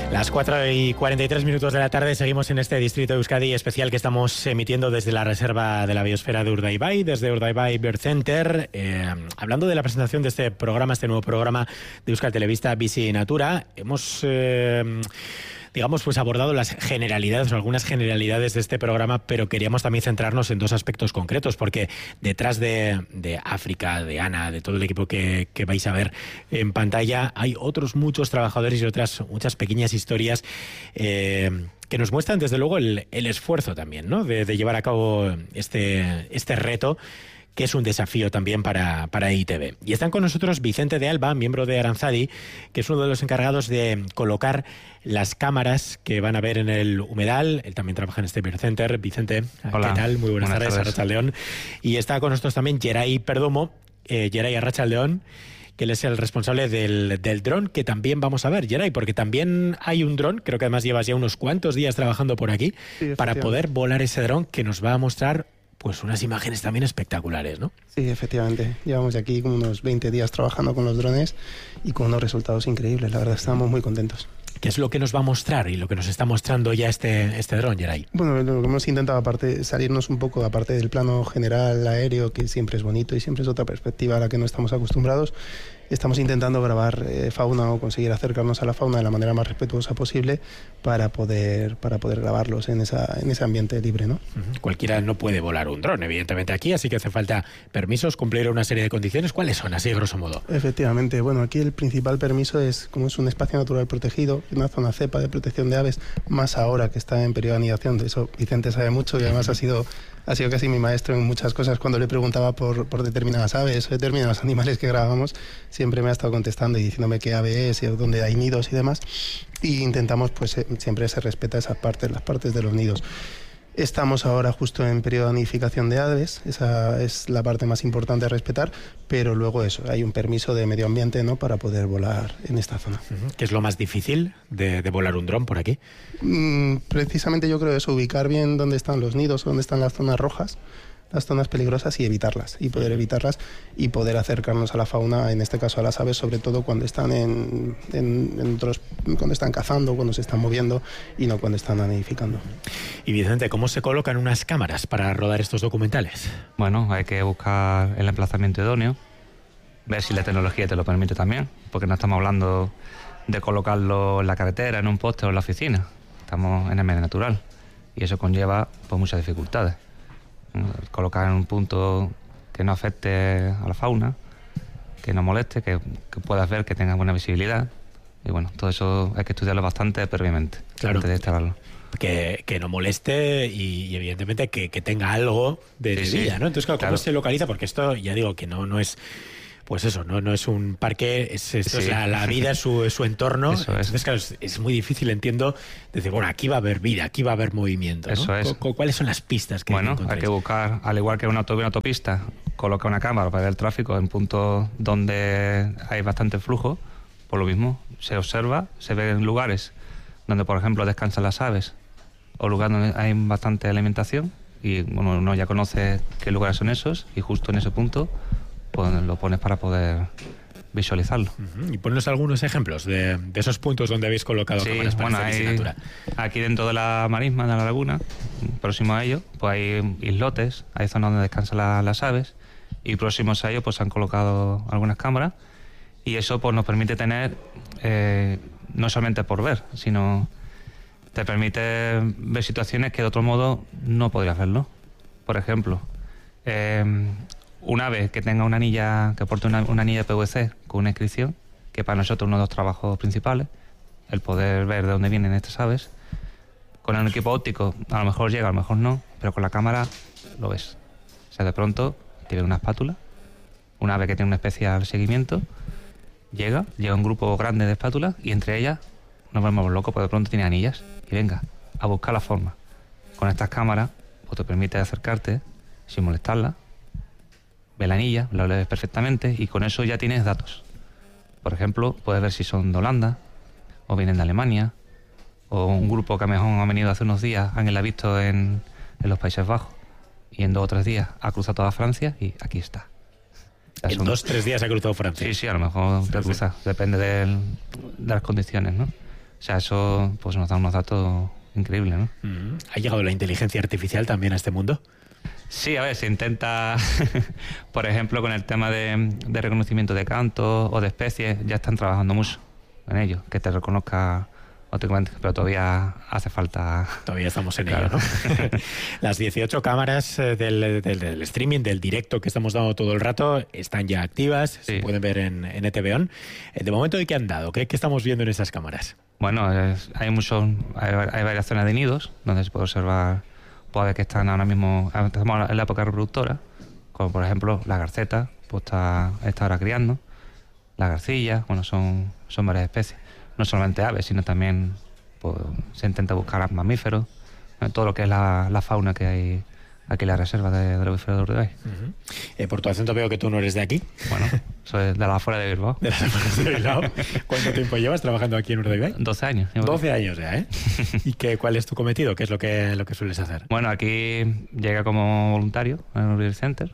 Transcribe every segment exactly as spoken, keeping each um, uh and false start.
Las cuatro y cuarenta y tres minutos de la tarde seguimos en este distrito de Euskadi especial que estamos emitiendo desde la Reserva de la Biosfera de Urdaibai, desde Urdaibai Bird Center, eh, hablando de la presentación de este programa, este nuevo programa de Euskal Telebista Bizi Natura. Hemos... Eh, digamos, pues abordado las generalidades o algunas generalidades de este programa, pero queríamos también centrarnos en dos aspectos concretos, porque detrás de, de África, de Ana, de todo el equipo que, que vais a ver en pantalla, hay otros muchos trabajadores y otras muchas pequeñas historias eh, que nos muestran, desde luego, el, el esfuerzo también, ¿no?, de, de llevar a cabo este, este reto, que es un desafío también para, para E I Te Be. Y están con nosotros Vicente de Alba, miembro de Aranzadi, que es uno de los encargados de colocar las cámaras que van a ver en el humedal. Él también trabaja en este Bird Center. Vicente, hola. ¿Qué tal? Muy buenas, buenas tardes, Arratsaldeon. Y está con nosotros también Geray Perdomo, eh, Geray Arratsaldeon, que él es el responsable del, del dron, que también vamos a ver, Geray, porque también hay un dron, creo que además llevas ya unos cuantos días trabajando por aquí, sí, para poder volar ese dron que nos va a mostrar pues unas imágenes también espectaculares, ¿no? Sí, efectivamente. Llevamos ya aquí como unos veinte días trabajando con los drones y con unos resultados increíbles. La verdad, estamos muy contentos. ¿Qué es lo que nos va a mostrar y lo que nos está mostrando ya este, este dron, Geray? Bueno, lo que hemos intentado, aparte, salirnos un poco aparte del plano general aéreo, que siempre es bonito y siempre es otra perspectiva a la que no estamos acostumbrados. Estamos intentando grabar eh, fauna o conseguir acercarnos a la fauna de la manera más respetuosa posible para poder para poder grabarlos en esa en ese ambiente libre, ¿no? Uh-huh. Cualquiera no puede volar un dron, evidentemente, aquí, así que hace falta permisos, cumplir una serie de condiciones. ¿Cuáles son, así grosso modo? Efectivamente, bueno, aquí el principal permiso es, como es un espacio natural protegido, una zona cepa de protección de aves, más ahora que está en periodo de anidación, de eso Vicente sabe mucho y además uh-huh. ha sido ha sido casi mi maestro en muchas cosas. Cuando le preguntaba por, por determinadas aves o determinados animales que grabábamos, siempre me ha estado contestando y diciéndome qué ave es y dónde hay nidos y demás. Y intentamos, pues eh, siempre se respeta esas partes, las partes de los nidos. Estamos ahora justo en periodo de nidificación de aves, esa es la parte más importante a respetar, pero luego eso, hay un permiso de medio ambiente, ¿no?, para poder volar en esta zona. ¿Qué es lo más difícil de, de volar un dron por aquí? Mm, precisamente yo creo eso, ubicar bien dónde están los nidos, dónde están las zonas rojas, las zonas peligrosas y evitarlas, y poder evitarlas y poder acercarnos a la fauna, en este caso a las aves, sobre todo cuando están en, en, en otros, cuando están cazando, cuando se están moviendo y no cuando están nidificando. Y Vicente, ¿cómo se colocan unas cámaras para rodar estos documentales? Bueno, hay que buscar el emplazamiento idóneo, ver si la tecnología te lo permite también, porque no estamos hablando de colocarlo en la carretera, en un poste o en la oficina, estamos en el medio natural y eso conlleva pues muchas dificultades. Colocar en un punto que no afecte a la fauna, que no moleste, que, que puedas ver, que tenga buena visibilidad. Y bueno, todo eso hay que estudiarlo bastante previamente, claro, antes de instalarlo. Que, que no moleste y, y evidentemente que, que tenga algo de, sí, de vida, sí, ¿no? Entonces, claro, ¿cómo claro. se localiza? Porque esto, ya digo, que no, no es... Pues eso, no, no es un parque, es, esto sí. es la, la vida, su, su entorno. Eso es. Entonces, claro, es, es muy difícil, entiendo, decir, bueno, aquí va a haber vida, aquí va a haber movimiento, ¿no? Eso es. ¿Cuáles son las pistas que Bueno, hay que buscar, al igual que una autopista, coloca una cámara para ver el tráfico en puntos donde hay bastante flujo. Por lo mismo, se observa, se ve en lugares donde, por ejemplo, descansan las aves o lugares donde hay bastante alimentación y bueno, uno ya conoce qué lugares son esos y justo en ese punto pues lo pones para poder visualizarlo. Uh-huh. Y ponnos algunos ejemplos de, de esos puntos donde habéis colocado sí, cámaras para bueno, esta hay, aquí dentro de la marisma, de la laguna, próximo a ello, pues hay islotes, hay zonas donde descansan la, las aves y próximos a ello pues han colocado algunas cámaras y eso pues nos permite tener, eh, no solamente por ver, sino te permite ver situaciones que de otro modo no podrías verlo. Por ejemplo, eh, un ave que tenga una anilla, que porte una, una anilla de P V C con una inscripción, que para nosotros uno de los trabajos principales, el poder ver de dónde vienen estas aves. Con el equipo óptico a lo mejor llega, a lo mejor no, pero con la cámara lo ves. O sea, de pronto tiene una espátula, un ave que tiene un especial seguimiento, llega, llega un grupo grande de espátulas y entre ellas nos vemos locos porque de pronto tiene anillas y venga, a buscar la forma. Con estas cámaras pues te permite acercarte sin molestarla, ve la anilla, lo lees perfectamente y con eso ya tienes datos. Por ejemplo, puedes ver si son de Holanda o vienen de Alemania o un grupo que a lo mejor ha venido hace unos días, Ángel ha visto en, en los Países Bajos y en dos o tres días ha cruzado toda Francia y aquí está. En son... dos o tres días ha cruzado Francia. Sí, sí, a lo mejor sí, te cruza, sí. Depende de, de las condiciones, ¿no? O sea, eso pues nos da unos datos increíbles, ¿no? Mm. ¿Ha llegado la inteligencia artificial también a este mundo? Sí, a ver, se intenta, por ejemplo, con el tema de, de reconocimiento de cantos o de especies, ya están trabajando mucho en ello, que te reconozca automáticamente, pero todavía hace falta... Todavía estamos en claro. ello, ¿no? Las dieciocho cámaras del, del, del streaming, del directo que estamos dando todo el rato, están ya activas, sí. Se pueden ver en, en E T V O N. De momento, ¿de qué han dado? ¿Qué, qué estamos viendo en esas cámaras? Bueno, es, hay muchos, hay, hay varias zonas de nidos donde se puede observar aves que están ahora mismo, estamos en la época reproductora, como por ejemplo la garceta, pues está, está ahora criando, la garcilla, bueno, son, son varias especies, no solamente aves, sino también pues, se intenta buscar mamíferos, todo lo que es la, la fauna que hay aquí en la reserva de, de la biosfera de Urdaibai. Uh-huh. eh, por tu acento veo que tú no eres de aquí. Bueno, soy de la afuera de Bilbao. De las afueras de Bilbao. ¿Cuánto tiempo llevas trabajando aquí en Urdaibai? doce años. doce años ya, ¿eh? ¿Y qué, cuál es tu cometido? ¿Qué es lo que, lo que sueles hacer? Bueno, aquí llegué como voluntario en el Urdaibai Center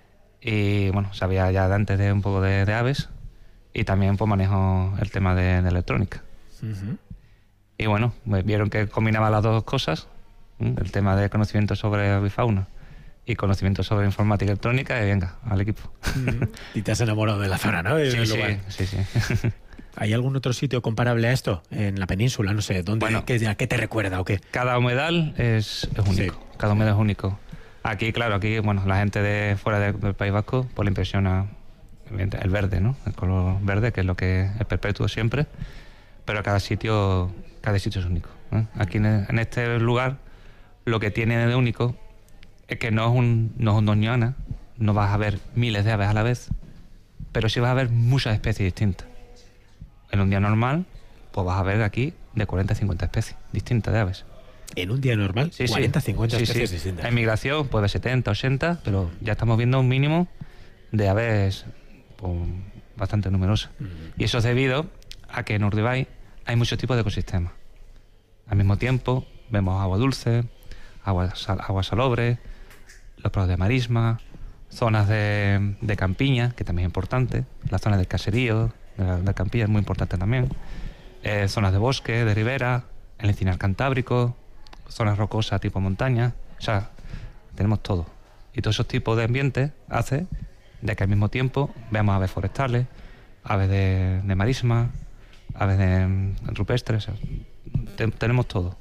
y, bueno, sabía ya de antes de un poco de, de aves y también pues manejo el tema de, de electrónica. Uh-huh. Y, bueno, me vieron que combinaba las dos cosas, el tema de conocimiento sobre avifauna y conocimiento sobre informática electrónica, y venga, al equipo. Mm. Y te has enamorado de la zona, ¿no? De sí, sí, lugar. sí, sí. ¿Hay algún otro sitio comparable a esto? En la península, no sé, ¿dónde, bueno, qué, ¿a qué te recuerda o qué? Cada humedal es, es único, sí. Cada humedal es único. Aquí, claro, aquí, bueno, la gente de fuera de, del País Vasco, pues le impresiona el verde, ¿no? El color verde, que es lo que es perpetuo siempre, pero cada sitio, cada sitio es único, ¿eh? Aquí en, en este lugar, lo que tiene de único es que no es un, no es un doñana, no vas a ver miles de aves a la vez, pero sí vas a ver muchas especies distintas. En un día normal, pues vas a ver aquí de cuarenta a cincuenta especies distintas de aves. ¿En un día normal? Sí, cuarenta a cincuenta sí, especies sí. distintas. En migración puede haber setenta, ochenta, pero ya estamos viendo un mínimo de aves pues, bastante numerosas. Mm. Y eso es debido a que en Urdaibai hay muchos tipos de ecosistemas. Al mismo tiempo, vemos agua dulce, agua, sal, agua salobre, los prados de marisma, zonas de, de campiña, que también es importante, las zonas del caserío, de la, de campiña es muy importante también, eh, zonas de bosque, de ribera, el encinar cantábrico, zonas rocosas tipo montaña, o sea, tenemos todo. Y todos esos tipos de ambientes hace de que al mismo tiempo veamos aves forestales, aves de, de marisma, aves de, de rupestres, o sea, te, tenemos todo.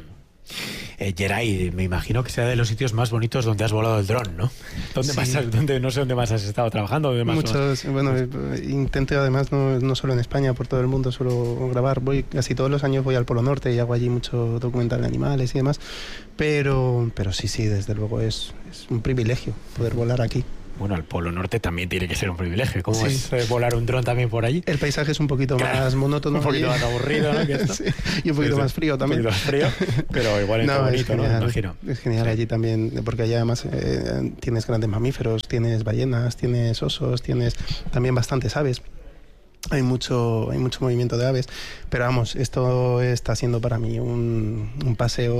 Eh, Geray, me imagino que sea de los sitios más bonitos donde has volado el dron, ¿no? ¿Dónde sí. más has, dónde, no sé dónde más has estado trabajando? ¿Dónde más Muchos, más? bueno, intento además no, no solo en España, por todo el mundo suelo grabar. Voy casi todos los años voy al Polo Norte y hago allí mucho documental de animales y demás. Pero, pero sí, sí, desde luego es, es un privilegio poder volar aquí. Bueno, al Polo Norte también tiene que ser un privilegio. ¿Cómo sí. es eh, volar un dron también por allí? El paisaje es un poquito claro, más monótono. Un poquito más aburrido, ¿no? Sí, y un poquito sí, más frío también. Un poquito más frío, pero igual es no, bonito, es genial, ¿no? Me imagino. Es genial sí. allí también, porque allá además eh, tienes grandes mamíferos, tienes ballenas, tienes osos, tienes también bastantes aves. Hay mucho, hay mucho movimiento de aves, pero vamos, esto está siendo para mí un, un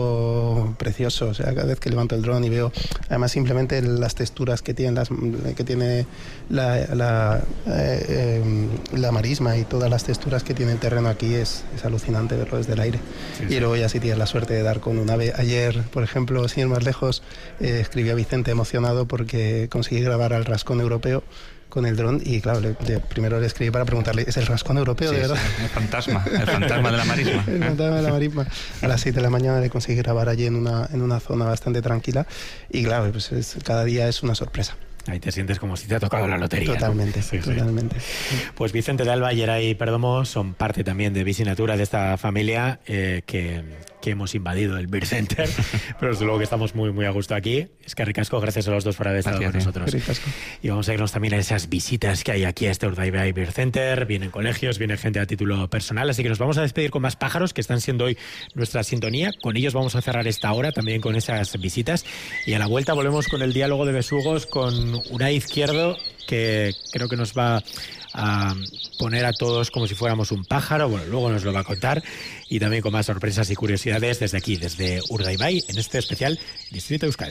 paseo precioso. O sea, cada vez que levanto el dron y veo, además simplemente las texturas que tiene, las, que tiene la, la, eh, eh, la marisma y todas las texturas que tiene el terreno aquí, es, es alucinante verlo desde el aire. Sí, y sí. luego ya si tienes la suerte de dar con un ave. Ayer, por ejemplo, sin ir más lejos, eh, escribí a Vicente emocionado porque conseguí grabar al rascón europeo con el dron y claro, le, le, primero le escribí para preguntarle, ¿es el rascón europeo sí, de verdad? Sí, el fantasma, el fantasma de la marisma. El fantasma de la marisma. A las siete de la mañana le conseguí grabar allí en una, en una zona bastante tranquila y claro, pues es, cada día es una sorpresa. Ahí te sientes como si te ha tocado la lotería. Totalmente, ¿no? sí, totalmente. Sí. Pues Vicente de Alba y Geray Perdomo son parte también de Vicinatura, de esta familia eh, que, que hemos invadido el Beer Center, pero desde luego que estamos muy muy a gusto aquí. Es que ricasco, gracias a los dos por haber estado gracias, con nosotros. Ricasco. Y vamos a irnos también a esas visitas que hay aquí a este Urdaibai Beer Center. Vienen colegios, viene gente a título personal, así que nos vamos a despedir con más pájaros que están siendo hoy nuestra sintonía. Con ellos vamos a cerrar esta hora también con esas visitas y a la vuelta volvemos con el diálogo de besugos con Unai Izquierdo, que creo que nos va a poner a todos como si fuéramos un pájaro. Bueno, luego nos lo va a contar y también con más sorpresas y curiosidades desde aquí, desde Urdaibai, en este especial Distrito Euskadi.